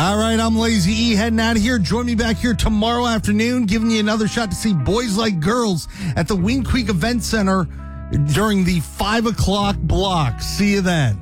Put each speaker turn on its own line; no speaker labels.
All right, I'm Lazy E heading out of here. Join me back here tomorrow afternoon, giving you another shot to see Boys Like Girls at the Wing Creek Event Center during the 5 o'clock block. See you then.